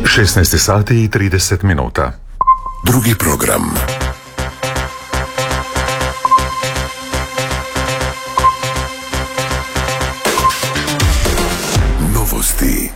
16 sati i 30 minuta. Drugi program. Novosti.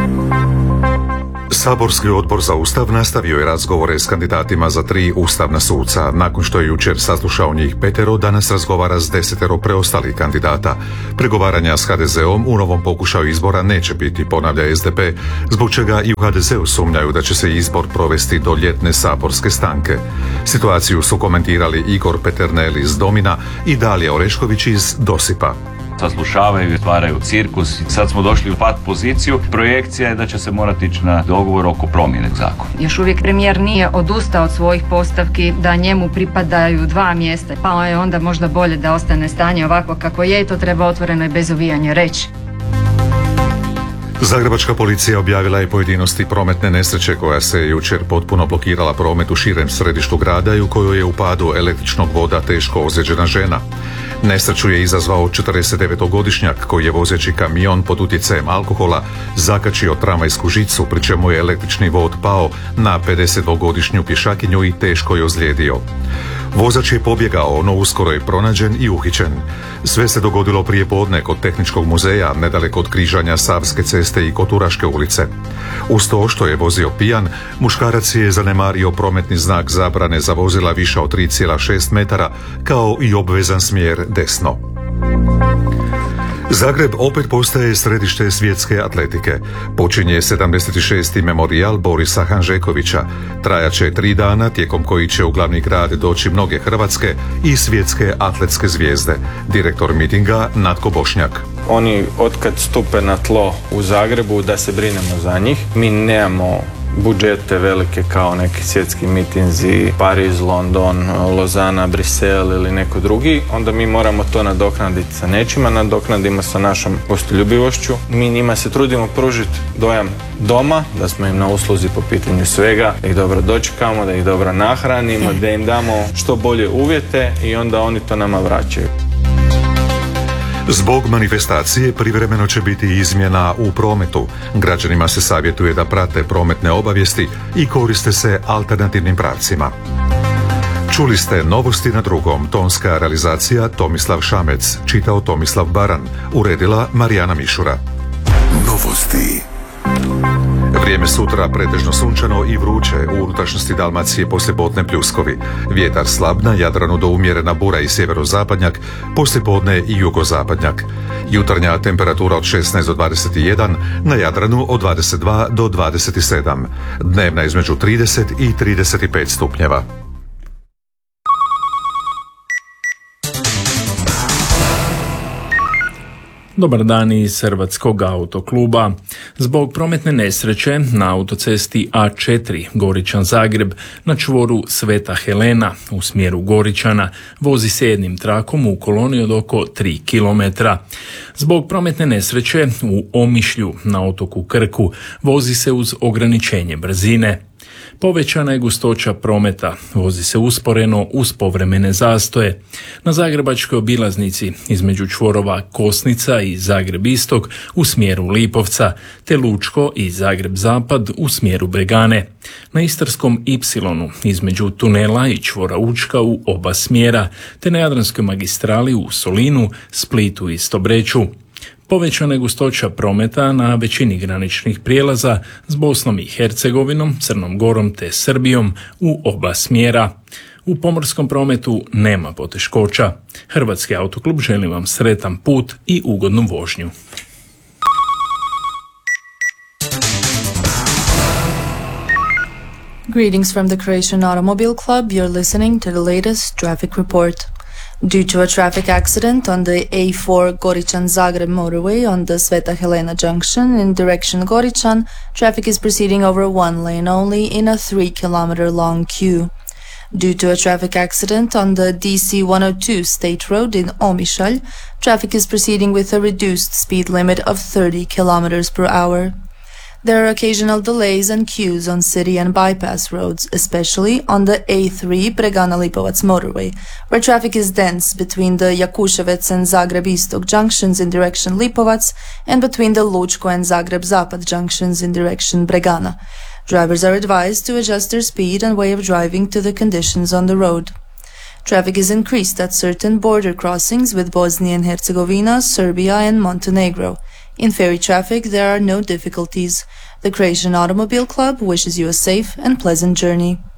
Saborski odbor za Ustav nastavio je razgovore s kandidatima za 3 ustavna suca. Nakon što je jučer saslušao njih 5, danas razgovara s 10 preostalih kandidata. Pregovaranja s HDZ-om u novom pokušaju izbora neće biti, ponavlja SDP, zbog čega i u HDZ-u sumnjaju da će se izbor provesti do ljetne saborske stanke. Situaciju su komentirali Igor Peternel iz Domina i Dalija Orešković iz Dosipa. Saslušavaju i stvaraju cirkus i sad smo došli u pat poziciju. Projekcija je da će se morati ići na dogovor oko promjene zakona. Još uvijek premijer nije odustao od svojih postavki da njemu pripadaju 2 mjesta, pa je onda možda bolje da ostane stanje ovako kako je i to treba otvoreno i bez uvijanja reći. Zagrebačka policija objavila je pojedinosti prometne nesreće koja se jučer potpuno blokirala promet u širem središtu grada i u kojoj je u padu električnog voda teško ozlijeđena žena. Nesreću je izazvao 49-godišnjak koji je vozeći kamion pod utjecajem alkohola zakačio tramvajsku žicu, pri čemu je električni vod pao na 50-godišnju pješakinju i teško je ozlijedio. Vozač je pobjegao, no uskoro je pronađen i uhićen. Sve se dogodilo prije podne kod Tehničkog muzeja, nedaleko od križanja Savske ceste i Koturaške ulice. Uz to što je vozio pijan, muškarac je zanemario prometni znak zabrane za vozila više od 3,6 metara, kao i obvezan smjer desno. Zagreb opet postaje središte svjetske atletike. Počinje 76. memorijal Borisa Hanžekovića. Trajaće 3 dana, tijekom koji će u glavni grad doći mnoge hrvatske i svjetske atletske zvijezde. Direktor mitinga Natko Bošnjak. Oni otkad stupe na tlo u Zagrebu da se brinemo za njih. Mi nemamo budžete velike kao neki svjetski mitinzi, Pariz, London, Lozana, Brisel ili neko drugi, onda mi moramo to nadoknaditi sa nečima, nadoknadimo sa našom gostoljubivošću. Mi njima se trudimo pružiti dojam doma, da smo im na usluzi po pitanju svega, da ih dobro dočekamo, da ih dobro nahranimo, da im damo što bolje uvjete i onda oni to nama vraćaju. Zbog manifestacije privremeno će biti izmjena u prometu. Građanima se savjetuje da prate prometne obavijesti i koriste se alternativnim pravcima. Čuli ste novosti na drugom. Tonska realizacija Tomislav Šamec, čitao Tomislav Baran, uredila Marijana Mišura. Novosti. Vrijeme sutra pretežno sunčano i vruće, u unutrašnjosti Dalmacije poslijepodne pljuskovi. Vjetar slab na Jadranu do umjerena bura i sjeverozapadnjak, poslijepodne i jugozapadnjak. Jutarnja temperatura od 16 do 21, na Jadranu od 22 do 27. Dnevna između 30 i 35 stupnjeva. Dobar dan iz Hrvatskog autokluba. Zbog prometne nesreće na autocesti A4 Goričan-Zagreb na čvoru Sveta Helena u smjeru Goričana vozi se jednim trakom u koloni od oko 3 km. Zbog prometne nesreće u Omišlju na otoku Krku vozi se uz ograničenje brzine. Povećana je gustoća prometa, vozi se usporeno uz povremene zastoje. Na zagrebačkoj obilaznici između čvorova Kosnica i Zagreb Istok u smjeru Lipovca, te Lučko i Zagreb Zapad u smjeru Bregane. Na Istarskom Y između tunela i čvora Učka u oba smjera, te na Jadranskoj magistrali u Solinu, Splitu i Stobreću. Povećana je gustoća prometa na većini graničnih prijelaza s Bosnom i Hercegovinom, Crnom Gorom te Srbijom u oba smjera. U pomorskom prometu nema poteškoća. Hrvatski autoklub želi vam sretan put i ugodnu vožnju. Greetings from the Croatian Automobile Club. You're listening to the latest traffic report. Due to a traffic accident on the A4 Goričan-Zagreb motorway on the Sveta Helena junction in direction Goričan, traffic is proceeding over one lane only in a 3-kilometer long queue. Due to a traffic accident on the DC 102 State Road in Omišalj, traffic is proceeding with a reduced speed limit of 30 kilometers per hour. There are occasional delays and queues on city and bypass roads, especially on the A3 Bregana-Lipovac motorway, where traffic is dense between the Jakuševec and Zagreb Istok junctions in direction Lipovac and between the Lučko and Zagreb Zapad junctions in direction Bregana. Drivers are advised to adjust their speed and way of driving to the conditions on the road. Traffic is increased at certain border crossings with Bosnia and Herzegovina, Serbia and Montenegro. In ferry traffic, there are no difficulties. The Croatian Automobile Club wishes you a safe and pleasant journey.